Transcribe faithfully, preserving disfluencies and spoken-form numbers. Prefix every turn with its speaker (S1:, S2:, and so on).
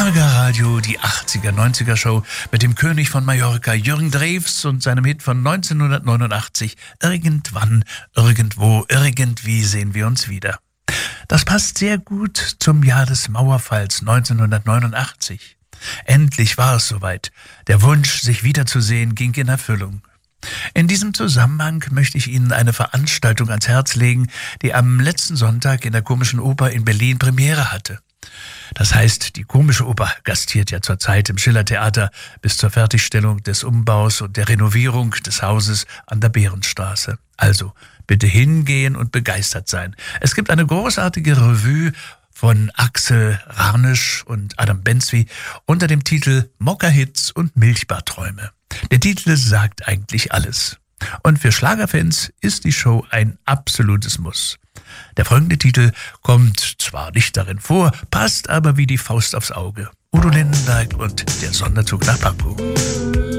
S1: Targa Radio, die achtziger-neunziger-Show mit dem König von Mallorca, Jürgen Drews, und seinem Hit von neunzehnhundertneunundachtzig, Irgendwann, irgendwo, irgendwie sehen wir uns wieder. Das passt sehr gut zum Jahr des Mauerfalls neunzehnhundertneunundachtzig. Endlich war es soweit. Der Wunsch, sich wiederzusehen, ging in Erfüllung. In diesem Zusammenhang möchte ich Ihnen eine Veranstaltung ans Herz legen, die am letzten Sonntag in der Komischen Oper in Berlin Premiere hatte. Das heißt, die Komische Oper gastiert ja zurzeit im Schillertheater bis zur Fertigstellung des Umbaus und der Renovierung des Hauses an der Behrenstraße. Also bitte hingehen und begeistert sein. Es gibt eine großartige Revue von Axel Ranisch und Adam Benzwi unter dem Titel Mokka-Hits und Milchbarträume. Der Titel sagt eigentlich alles. Und für Schlagerfans ist die Show ein absolutes Muss. Der folgende Titel kommt zwar nicht darin vor, passt aber wie die Faust aufs Auge. Udo Lindenberg und der Sonderzug nach Pankow.